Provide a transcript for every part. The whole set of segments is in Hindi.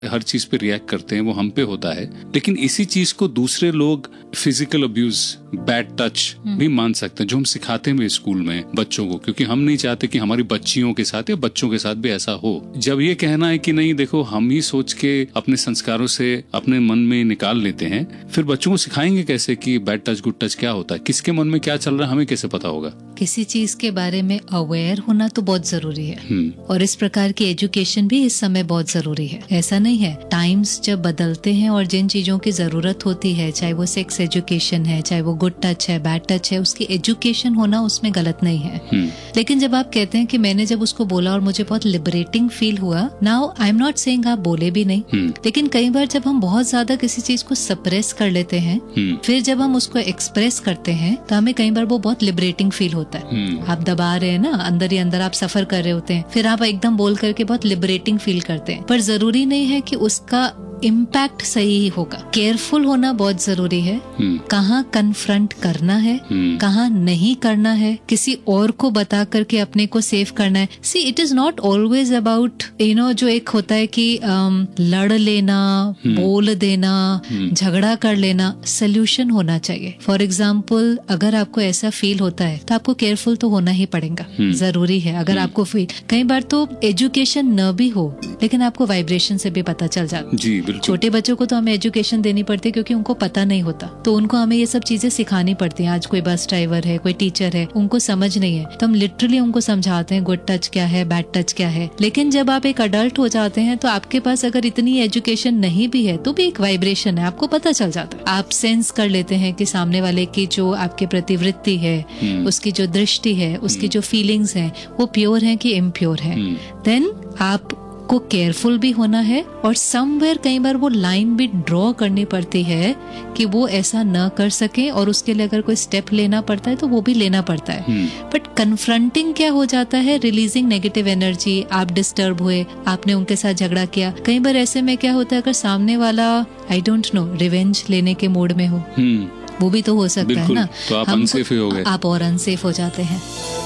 हर चीज पे रिएक्ट करते हैं, वो हम पे होता है। लेकिन इसी चीज को दूसरे लोग फिजिकल अब्यूज, बैड टच भी मान सकते हैं, जो हम सिखाते हैं स्कूल में बच्चों को, क्योंकि हम नहीं चाहते कि हमारी बच्चियों के साथ या बच्चों के साथ भी ऐसा हो। जब ये कहना है कि नहीं देखो, हम ही सोच के अपने संस्कारों से अपने मन में निकाल लेते हैं, फिर बच्चों को सिखाएंगे कैसे कि बैड टच गुड टच क्या होता है, किसके मन में क्या चल रहा है, हमें कैसे पता होगा? किसी चीज के बारे में अवेयर होना तो बहुत जरूरी है, और इस प्रकार की एजुकेशन भी इस समय बहुत जरूरी है। ऐसा नहीं है, टाइम्स जब बदलते हैं और जिन चीजों की जरूरत होती है, चाहे वो सेक्स एजुकेशन है, चाहे वो गुड टच है, बैड टच है, उसकी एजुकेशन होना उसमें गलत नहीं है। लेकिन जब आप कहते हैं कि मैंने जब उसको बोला और मुझे बहुत लिबरेटिंग फील हुआ, now I am not saying आप बोले भी नहीं, लेकिन कई बार जब हम बहुत ज्यादा किसी चीज को सप्रेस कर लेते हैं, फिर जब हम उसको एक्सप्रेस करते हैं तो हमें कई बार वो बहुत लिबरेटिंग फील होता है। आप दबा रहे हैं ना, अंदर ही अंदर आप सफर कर रहे होते हैं, फिर आप एकदम बोल करके बहुत लिबरेटिंग फील करते हैं, पर जरूरी नहीं है कि उसका इम्पैक्ट सही ही होगा। केयरफुल होना बहुत जरूरी है, कहाँ कन्फ्रंट करना है, कहाँ नहीं करना है, किसी और को बता करके अपने को सेव करना है। See it is not always about जो एक होता है कि लड़ लेना, बोल देना, झगड़ा कर लेना। सोल्यूशन होना चाहिए। फॉर एग्जाम्पल, अगर आपको ऐसा फील होता है तो आपको केयरफुल तो होना ही पड़ेगा, जरूरी है। अगर आपको फील, कई बार तो एजुकेशन न भी हो लेकिन आपको वाइब्रेशन से भी पता चल जाता है। छोटे बच्चों को तो हमें एजुकेशन देनी पड़ती है क्योंकि उनको पता नहीं होता, तो उनको हमें ये सब चीजें सिखानी पड़ती हैं। आज कोई बस ड्राइवर है, कोई टीचर है, उनको समझ नहीं है तो हम लिटरली उनको समझाते हैं गुड टच क्या है, बैड टच क्या है। लेकिन जब आप एक अडल्ट हो जाते हैं तो आपके पास अगर इतनी एजुकेशन नहीं भी है तो भी एक वाइब्रेशन है, आपको पता चल जाता है। आप सेंस कर लेते हैं कि सामने वाले की जो आपके प्रति वृत्ति है, उसकी जो दृष्टि है, उसकी जो फीलिंग्स है, वो प्योर है कि इम्प्योर है। देन आप को केयरफुल भी होना है, और समवेयर कई बार वो लाइन भी ड्रॉ करनी पड़ती है कि वो ऐसा न कर सके, और उसके लिए अगर कोई स्टेप लेना पड़ता है तो वो भी लेना पड़ता है। बट कन्फ्रंटिंग क्या हो जाता है, रिलीजिंग नेगेटिव एनर्जी। आप डिस्टर्ब हुए, आपने उनके साथ झगड़ा किया। कई बार ऐसे में क्या होता है, अगर सामने वाला आई डोंट नो रिवेंज लेने के मूड में हो, वो भी तो हो सकता है ना, तो आप अनसेफ हो गए, आप और अनसेफ हो जाते हैं।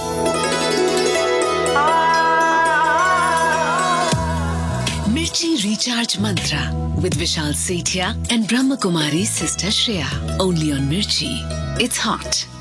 Recharge Mantra with Vishal Sethia and Brahma Kumari sister Shreya. Only on Mirchi. It's hot.